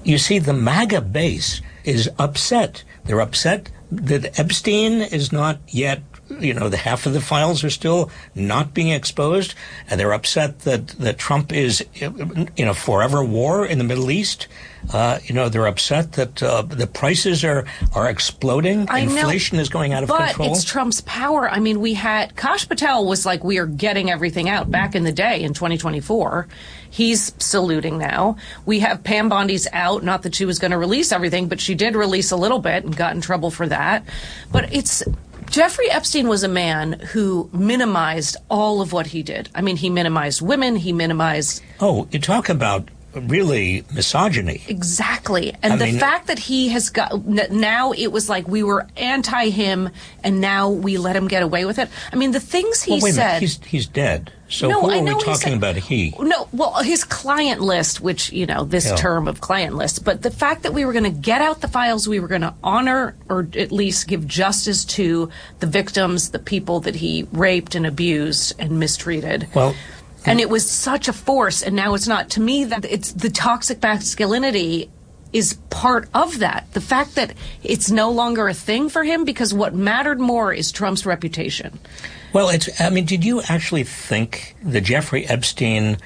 you see, the MAGA base is upset. They're upset that Epstein is not yet, the half of the files are still not being exposed, and they're upset that Trump is in a forever war in the Middle East. They're upset that the prices are exploding. Inflation is going out of control. But it's Trump's power. I mean, we had Kash Patel was like, we are getting everything out back in the day in 2024. He's saluting now. We have Pam Bondi's out. Not that she was going to release everything, but she did release a little bit and got in trouble for that. But Jeffrey Epstein was a man who minimized all of what he did. I mean, he minimized women. He minimized... Oh, you talk about really misogyny. Exactly. And the fact that he has got... Now it was like we were anti him, and now we let him get away with it. I mean, the things he said... He's dead. So who are we talking about? No, well, his client list, which, this term of client list, but the fact that we were going to get out the files, we were going to honor or at least give justice to the victims, the people that he raped and abused and mistreated. Well... And it was such a force, and now it's not. To me, that it's the toxic masculinity is part of that. The fact that it's no longer a thing for him, because what mattered more is Trump's reputation. Well, did you actually think the Jeffrey Epstein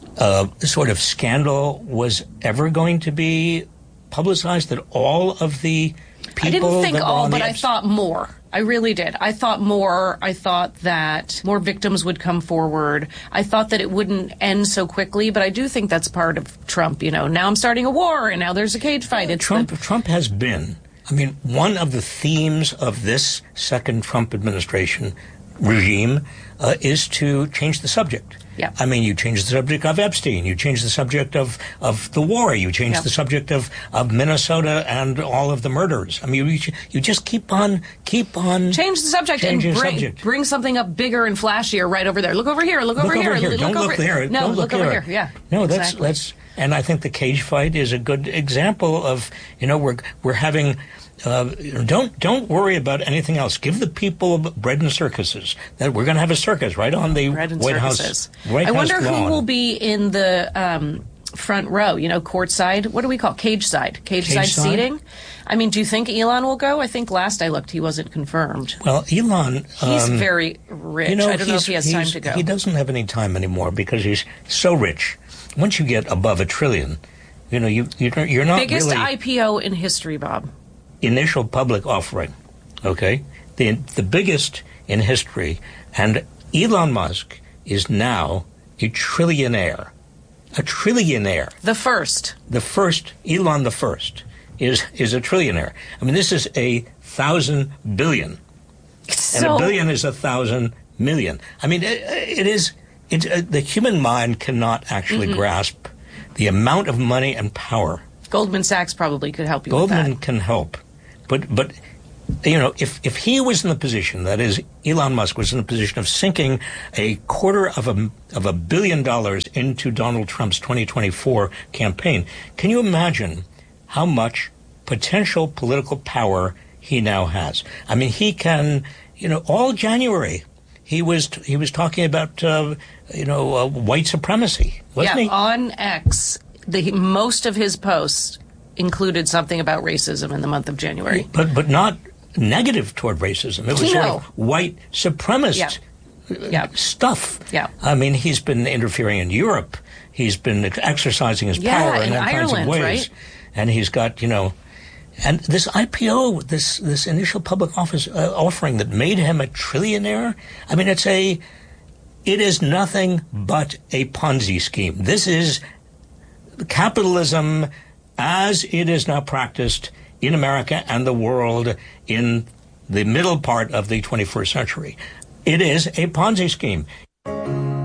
sort of scandal was ever going to be publicized, that all of the people... I didn't think all, but I thought more. I really did. I thought more. I thought that more victims would come forward. I thought that it wouldn't end so quickly, but I do think that's part of Trump. Now I'm starting a war, and now there's a cage fight. Trump has been, one of the themes of this second Trump administration regime is to change the subject. Yeah. You change the subject of Epstein. You change the subject of the war. You change the subject of Minnesota and all of the murders. You just keep on change the subject and bring something up bigger and flashier right over there. Look over here. Look over here. Don't look there. No, look over here. Yeah. No, exactly. And I think the cage fight is a good example of we're having. Don't worry about anything else. Give the people bread and circuses. That we're going to have a circus right on the White House. I wonder who will be in the front row. Courtside. What do we call cage side? Cage side seating. Do you think Elon will go? I think last I looked, he wasn't confirmed. Well, Elon, he's very rich. I don't know if he has time to go. He doesn't have any time anymore because he's so rich. Once you get above $1 trillion, you're not biggest really... IPO in history, Bob. Initial public offering, okay? The biggest in history. And Elon Musk is now a trillionaire. A trillionaire. The first. Elon the first is a trillionaire. This is 1,000 billion. And a billion is 1,000 million. The human mind cannot actually grasp the amount of money and power. Goldman Sachs probably could help you with that. Goldman can help. But if he was in the position, that is, Elon Musk was in the position of sinking $250 million into Donald Trump's 2024 campaign, can you imagine how much potential political power he now has? He can, all January, he was talking about, white supremacy, wasn't he? On X, most of his posts included something about racism in the month of January. But not negative toward racism. It was sort of white supremacist stuff. Yeah. He's been interfering in Europe. He's been exercising his power in all kinds of ways. Right? And he's got, and this IPO, this initial public office offering that made him a trillionaire, it is nothing but a Ponzi scheme. This is capitalism as it is now practiced in America and the world in the middle part of the 21st century. It is a Ponzi scheme.